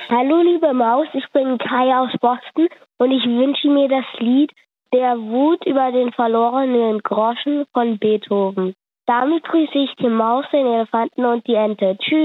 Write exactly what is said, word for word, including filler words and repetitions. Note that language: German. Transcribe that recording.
Hallo liebe Maus, ich bin Kai aus Boston und ich wünsche mir das Lied Der Wut über den verlorenen Groschen von Beethoven. Damit grüße ich die Maus, den Elefanten und die Ente. Tschüss.